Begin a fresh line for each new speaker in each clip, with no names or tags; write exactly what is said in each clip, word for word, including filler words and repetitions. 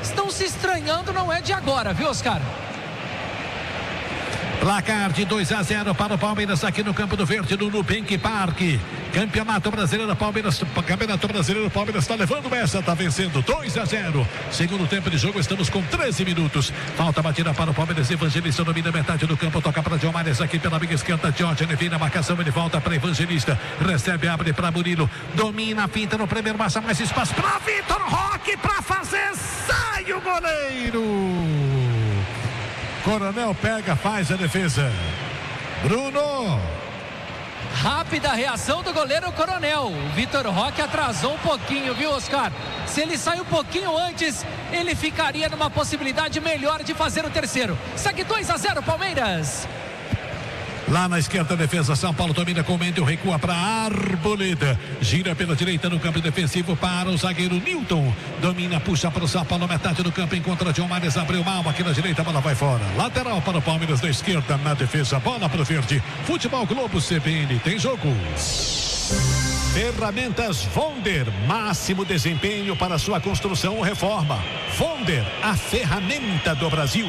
estão se estranhando, não é de agora, viu, Oscar?
Placar de dois a zero para o Palmeiras aqui no Campo do Verde, no Nubank Park. Campeonato Brasileiro, Palmeiras, Campeonato Brasileiro, Palmeiras está levando essa, está vencendo dois a zero. Segundo tempo de jogo, estamos com treze minutos. Falta batida para o Palmeiras, Evangelista domina metade do campo, toca para Diomares aqui pela amiga esquerda, Diógenes vira a marcação, ele volta para Evangelista, recebe, abre para Murilo, domina, pinta no primeiro, massa mais espaço para Vitor Roque para fazer, sai o goleiro. Coronel pega, faz a defesa. Bruno.
Rápida reação do goleiro Coronel. O Vitor Roque atrasou um pouquinho, viu, Oscar? Se ele sair um pouquinho antes, ele ficaria numa possibilidade melhor de fazer o terceiro. Segue dois a zero, Palmeiras.
Lá na esquerda, defesa, São Paulo domina com o Mendel, recua para Arboleda, gira pela direita no campo defensivo para o zagueiro Newton, domina, puxa para o São Paulo, metade do campo, encontra Diomares, abriu mal, aqui na direita, a bola vai fora, lateral para o Palmeiras, da esquerda na defesa, bola para o Verde, Futebol Globo C B N, tem jogo. Ferramentas Vonder, máximo desempenho para sua construção ou reforma. Vonder, a ferramenta do Brasil.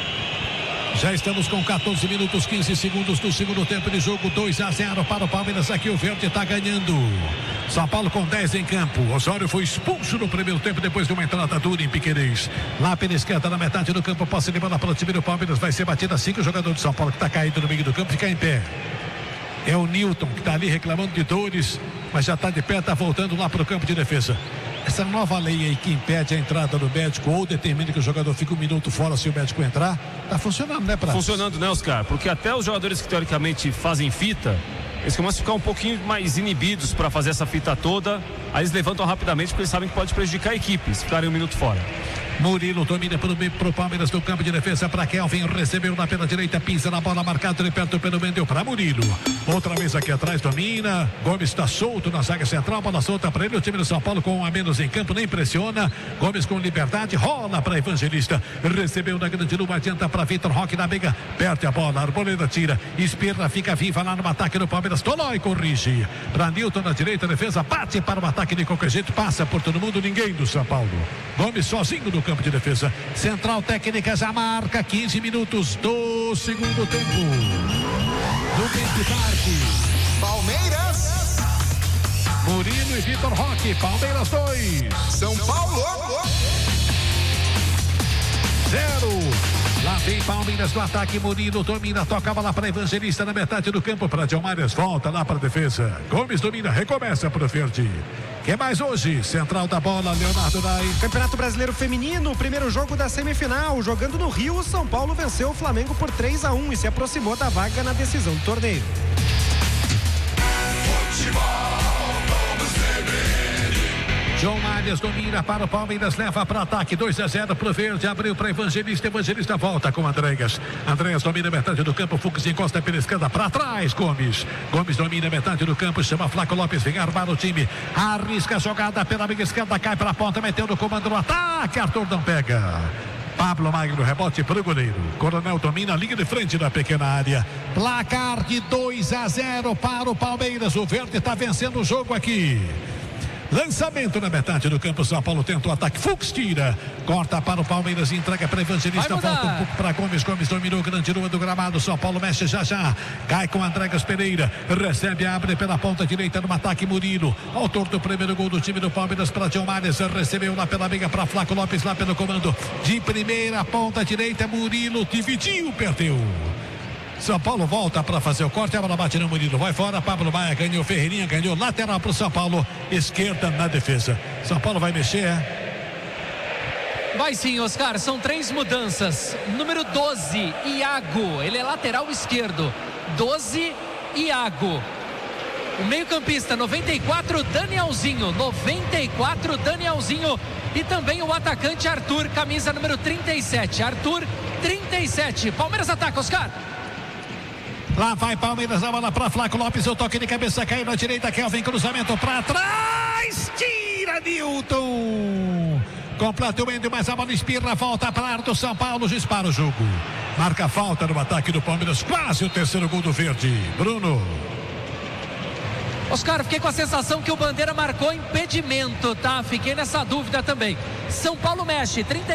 Já estamos com quatorze minutos, quinze segundos do segundo tempo de jogo, dois a zero para o Palmeiras. Aqui o Verde está ganhando. São Paulo com dez em campo. Osório foi expulso no primeiro tempo depois de uma entrada dura em Piquerez. Lá pela esquerda, na metade do campo, posse de bola para o time do Palmeiras. Vai ser batida assim que o jogador de São Paulo que está caído no meio do campo fica em pé. É o Newton que está ali reclamando de dores, mas já está de pé, está voltando lá para o campo de defesa. Essa nova lei aí que impede a entrada do médico ou determina que o jogador fique um minuto fora se o médico entrar, tá funcionando, né, Prato?
Funcionando, né, Oscar? Porque até os jogadores que teoricamente fazem fita, eles começam a ficar um pouquinho mais inibidos para fazer essa fita toda. Aí eles levantam rapidamente porque eles sabem que pode prejudicar a equipe se ficarem um minuto fora.
Murilo domina para o Palmeiras no campo de defesa para Kelvin, recebeu na pela direita, pisa na bola, marcado de perto pelo Mendel para Murilo. Outra vez aqui atrás, domina. Gomes está solto na zaga central, bola solta para ele. O time do São Paulo com um a menos em campo, nem pressiona. Gomes com liberdade, rola para Evangelista. Recebeu na grande lua, adianta para Vitor Roque na meiga, perde a bola, Arboleda tira, espirra, fica viva lá no ataque do Palmeiras. Tolói corrige para Newton na direita, defesa, bate para o ataque de qualquer jeito, passa por todo mundo, ninguém do São Paulo. Gomes sozinho no campo de defesa. Central técnica já marca quinze minutos do segundo tempo. Do Nubank Park.
Palmeiras.
Murilo e Vitor Roque. Palmeiras dois.
São Paulo.
Zero. Lá vem Palmeiras no ataque, Murilo domina, toca a bola para Evangelista na metade do campo, para Diomares, volta lá para a defesa. Gomes domina, recomeça para o Verde. Que mais hoje? Central da bola, Leonardo Nai.
Campeonato Brasileiro Feminino, primeiro jogo da semifinal. Jogando no Rio, o São Paulo venceu o Flamengo por três a um e se aproximou da vaga na decisão do torneio.
João Marias domina para o Palmeiras, leva para ataque, dois a zero para o Verde, abriu para Evangelista, Evangelista volta com Andréas. Andréas domina metade do campo, Fux encosta pela esquerda, para trás, Gomes. Gomes domina metade do campo, chama Flaco Lopes, vem armar o time, arrisca a jogada pela amiga esquerda, cai para a ponta, meteu no comando no ataque, Arthur não pega. Pablo Magno, rebote para o goleiro. Coronel domina a linha de frente da pequena área. Placar de dois a zero para o Palmeiras, o Verde está vencendo o jogo aqui. Lançamento na metade do campo, São Paulo tenta o ataque, Fux tira, corta para o Palmeiras, entrega para Evangelista, volta um pouco para Gomes, Gomes dominou, grande lua do gramado, São Paulo mexe já já, cai com Andréas Pereira, recebe, abre pela ponta direita no ataque, Murilo, autor do primeiro gol do time do Palmeiras para Diomares, recebeu lá pela amiga para Flaco Lopes, lá pelo comando, de primeira ponta direita, Murilo, dividiu, perdeu. São Paulo volta para fazer o corte, a bola bate no Murilo, vai fora, Pablo Maia ganhou, Ferreirinha ganhou, lateral para o São Paulo, esquerda na defesa. São Paulo vai mexer, é?
Vai sim, Oscar, são três mudanças. Número doze, Iago, ele é lateral esquerdo. doze, Iago. O meio-campista, noventa e quatro, Danielzinho. noventa e quatro, Danielzinho. E também o atacante Arthur, camisa número trinta e sete. Arthur, trinta e sete. Palmeiras ataca, Oscar.
Lá vai Palmeiras, a bola para Flaco Lopes, o toque de cabeça caiu na direita, Kelvin, cruzamento para trás, tira Newton, completamente, mas a bola espirra, volta para a área do São Paulo, dispara o jogo, marca falta no ataque do Palmeiras, quase o terceiro gol do Verde. Bruno.
Oscar, fiquei com a sensação que o Bandeira marcou impedimento, tá? Fiquei nessa dúvida também. São Paulo mexe, trinta